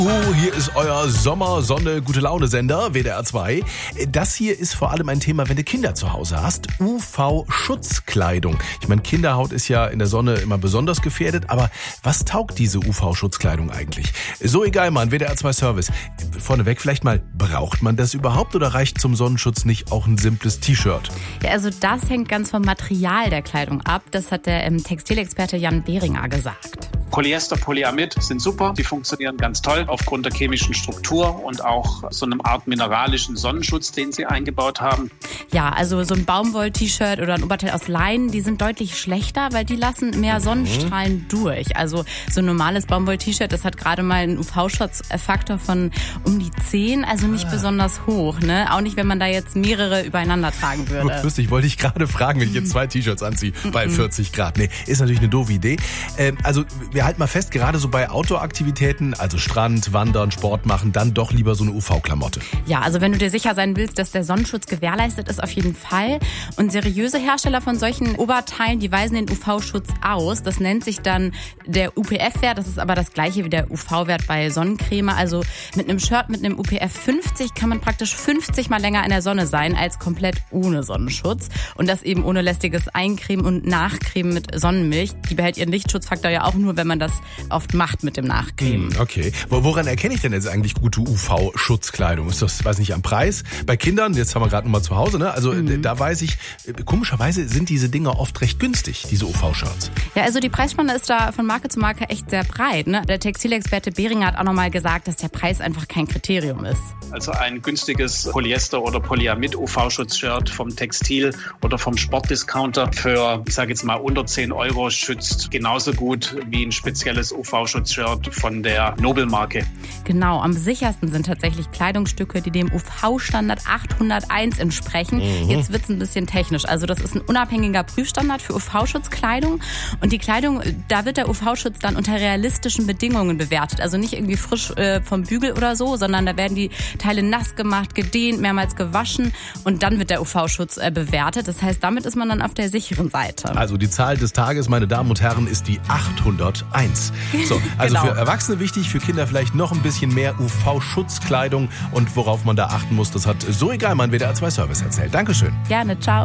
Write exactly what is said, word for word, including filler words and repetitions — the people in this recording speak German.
Uh, hier ist euer Sommer-Sonne-Gute-Laune-Sender, W D R zwei. Das hier ist vor allem ein Thema, wenn du Kinder zu Hause hast. U V-Schutzkleidung. Ich meine, Kinderhaut ist ja in der Sonne immer besonders gefährdet, aber was taugt diese U V-Schutzkleidung eigentlich? So egal, Mann, W D R zwei Service. Vorneweg vielleicht mal, braucht man das überhaupt oder reicht zum Sonnenschutz nicht auch ein simples T-Shirt? Ja, also das hängt ganz vom Material der Kleidung ab. Das hat der ähm, Textilexperte Jan Behringer gesagt. Polyester, Polyamid sind super, die funktionieren ganz toll aufgrund der chemischen Struktur und auch so einem Art mineralischen Sonnenschutz, den sie eingebaut haben. Ja, also so ein Baumwoll-T-Shirt oder ein Oberteil aus Leinen, die sind deutlich schlechter, weil die lassen mehr Sonnenstrahlen durch. Also so ein normales Baumwoll-T-Shirt, das hat gerade mal einen U V-Schutzfaktor von um die zehn, also nicht ah. besonders hoch, ne? Auch nicht, wenn man da jetzt mehrere übereinander tragen würde. Lustig, wollte ich gerade fragen, wenn ich jetzt zwei T-Shirts anziehe bei vierzig Grad. Nee, ist natürlich eine doofe Idee. Ähm, also wir halten mal fest, gerade so bei Outdoor-Aktivitäten, also Strand, Wandern, Sport machen, dann doch lieber so eine U V-Klamotte. Ja, also wenn du dir sicher sein willst, dass der Sonnenschutz gewährleistet ist, auf jeden Fall. Und seriöse Hersteller von solchen Oberteilen, die weisen den U V-Schutz aus. Das nennt sich dann der U P F-Wert. Das ist aber das gleiche wie der U V-Wert bei Sonnencreme. Also mit einem Shirt mit einem U P F fünfzig kann man praktisch fünfzig Mal länger in der Sonne sein als komplett ohne Sonnenschutz. Und das eben ohne lästiges Eincremen und Nachcremen mit Sonnenmilch. Die behält ihren Lichtschutzfaktor ja auch nur, wenn man das oft macht mit dem Nachcremen. Okay. Woran erkenne ich denn jetzt eigentlich gute U V-Schutzkleidung? Ist das, weiß nicht, am Preis? Bei Kindern, jetzt haben wir gerade noch mal zu Hause, ne? Also mhm. da weiß ich, komischerweise sind diese Dinger oft recht günstig, diese U V-Shirts. Ja, also die Preisspanne ist da von Marke zu Marke echt sehr breit, ne? Der Textilexperte Behringer hat auch nochmal gesagt, dass der Preis einfach kein Kriterium ist. Also ein günstiges Polyester- oder Polyamid-U V-Schutzshirt vom Textil- oder vom Sportdiscounter für, ich sage jetzt mal, unter zehn Euro schützt genauso gut wie ein spezielles U V-Schutzshirt von der Nobel-Marke. Genau, am sichersten sind tatsächlich Kleidungsstücke, die dem U V-Standard achthunderteins entsprechen. Mhm. Jetzt wird's ein bisschen technisch. Also das ist ein unabhängiger Prüfstandard für U V-Schutzkleidung. Und die Kleidung, da wird der U V-Schutz dann unter realistischen Bedingungen bewertet. Also nicht irgendwie frisch äh, vom Bügel oder so, sondern da werden die Teile nass gemacht, gedehnt, mehrmals gewaschen und dann wird der U V-Schutz äh, bewertet. Das heißt, damit ist man dann auf der sicheren Seite. Also die Zahl des Tages, meine Damen und Herren, ist die achthunderteins. So, also genau. Für Erwachsene wichtig, für Kinder vielleicht noch ein bisschen mehr U V-Schutzkleidung und worauf man da achten muss, das hat so egal mein W D R zwei Service erzählt. Dankeschön. Gerne, ciao.